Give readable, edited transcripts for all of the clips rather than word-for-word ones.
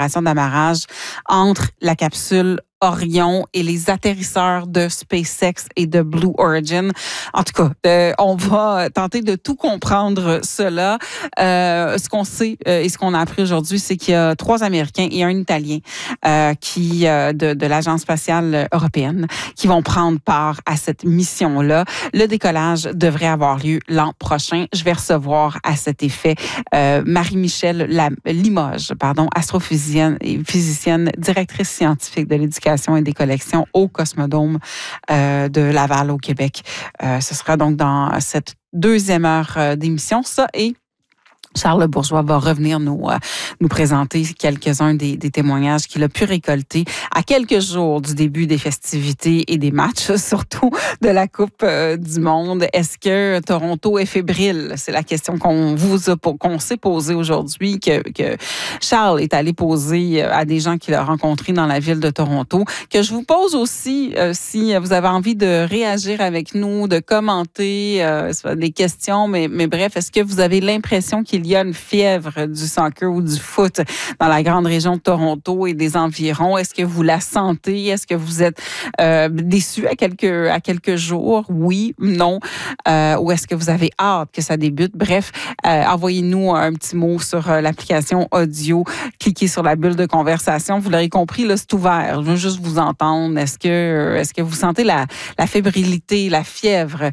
opération d'amarrage entre la capsule Orion et les atterrisseurs de SpaceX et de Blue Origin. En tout cas, on va tenter de tout comprendre cela. Ce qu'on sait et ce qu'on a appris aujourd'hui, c'est qu'il y a 3 Américains et un Italien de l'Agence spatiale européenne qui vont prendre part à cette mission-là. Le décollage devrait avoir lieu l'an prochain. Je vais recevoir à cet effet Marie-Michel Limoges, astrophysicienne et physicienne, directrice scientifique de l'éducation et des collections au Cosmodome de Laval au Québec. Ce sera donc dans cette 2e heure d'émission, ça, et Charles Bourgeois va revenir nous présenter quelques-uns des témoignages qu'il a pu récolter à quelques jours du début des festivités et des matchs, surtout de la Coupe du Monde. Est-ce que Toronto est fébrile? C'est la question qu'on s'est posée aujourd'hui, que Charles est allé poser à des gens qu'il a rencontrés dans la ville de Toronto, que je vous pose aussi si vous avez envie de réagir avec nous, de commenter des questions, mais bref, est-ce que vous avez l'impression qu'il y a une fièvre du soccer ou du foot dans la grande région de Toronto et des environs? Est-ce que vous la sentez? Est-ce que vous êtes déçu à quelques jours? Oui, non. Ou est-ce que vous avez hâte que ça débute? Bref, envoyez-nous un petit mot sur l'application audio. Cliquez sur la bulle de conversation. Vous l'aurez compris, là, c'est ouvert. Je veux juste vous entendre. Est-ce que vous sentez la fébrilité, la fièvre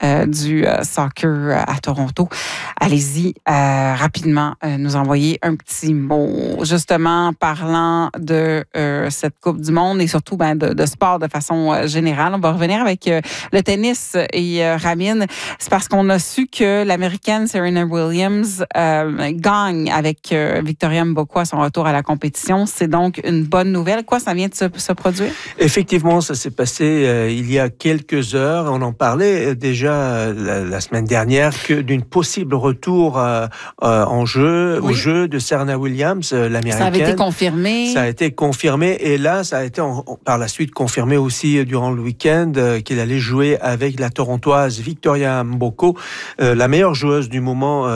du soccer à Toronto? Allez-y. Rapidement nous envoyer un petit mot. Justement, parlant de cette Coupe du Monde et surtout de sport de façon générale, on va revenir avec le tennis et Ramine. C'est parce qu'on a su que l'Américaine Serena Williams gagne avec Victoria Mboko à son retour à la compétition. C'est donc une bonne nouvelle. Quoi, ça vient de se produire? Effectivement, ça s'est passé il y a quelques heures. On en parlait déjà la semaine dernière d'une possible retour au jeu de Serena Williams, l'américaine. Ça avait été confirmé. Ça a été confirmé et là, ça a été par la suite confirmé aussi durant le week-end qu'il allait jouer avec la Torontoise Victoria Mboko, la meilleure joueuse du moment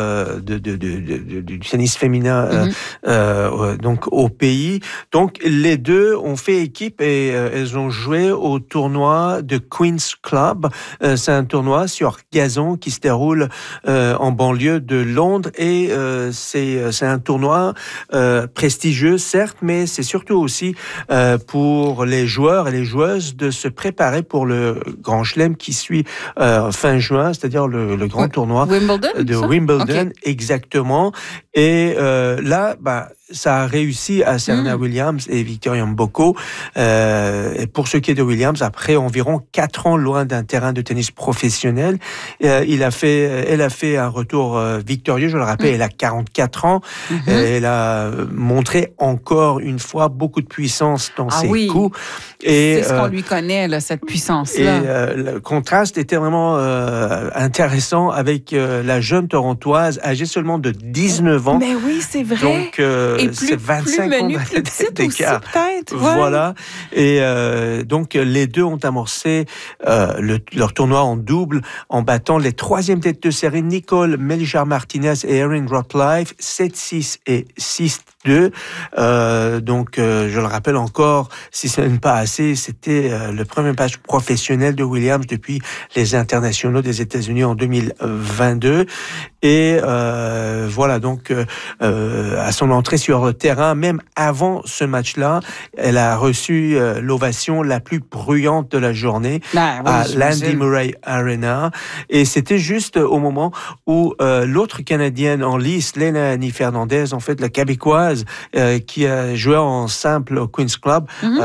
du tennis féminin donc au pays. Donc les deux ont fait équipe et elles ont joué au tournoi de Queen's Club. C'est un tournoi sur gazon qui se déroule en banlieue de Londres et c'est un tournoi prestigieux, certes, mais c'est surtout aussi pour les joueurs et les joueuses de se préparer pour le Grand Chelem qui suit fin juin, c'est-à-dire le grand tournoi de Wimbledon, okay. Exactement. Et là, ça a réussi à Serena Williams et Victoria Mboko. Et pour ce qui est de Williams, après environ 4 ans loin d'un terrain de tennis professionnel, elle a fait un retour victorieux. Je le rappelle, elle a 44 ans. Elle a montré encore une fois beaucoup de puissance dans ses coups. Et, c'est ce qu'on lui connaît, là, cette puissance-là. Et le contraste était vraiment intéressant avec la jeune Torontoise âgée seulement de 19 ans. Mais oui, c'est vrai. Donc, c'est 25 ans d'écart. Peut-être. Ouais. Voilà. Et donc, les deux ont amorcé leur tournoi en double en battant les 3e têtes de série Nicole Meljar-Martinez et Erin Rotlife 7-6 et 6-2. Donc, je le rappelle encore, si ce n'est pas assez, c'était le premier match professionnel de Williams depuis les internationaux des États-Unis en 2022. Et voilà, donc à son entrée sur le terrain, même avant ce match-là, elle a reçu l'ovation la plus bruyante de la journée à l'Andy Murray Arena. Et c'était juste au moment où l'autre Canadienne en lice, Léonie Fernandez, en fait la Québécoise, qui a joué en simple au Queen's Club,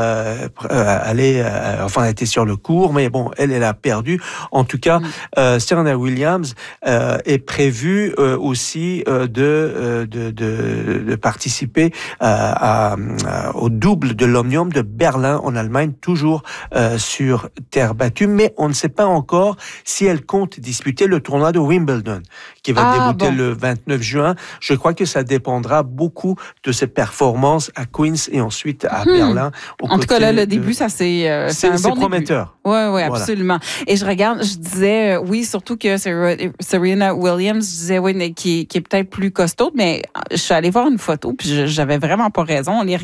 était sur le court, mais bon, elle a perdu. En tout cas, Serena Williams est prévue aussi de participer au double de l'Omnium de Berlin en Allemagne, toujours sur terre battue, mais on ne sait pas encore si elle compte disputer le tournoi de Wimbledon, qui va débuter le 29 juin. Je crois que ça dépendra beaucoup de ses performances à Queens et ensuite à Berlin. En tout cas, là, le début, ça c'est un bon prometteur. Oui, voilà. Absolument. Et je disais, surtout que Serena Williams, je disais, qui est peut-être plus costaud, mais je suis allée voir une photo, puis j'avais vraiment pas raison. On les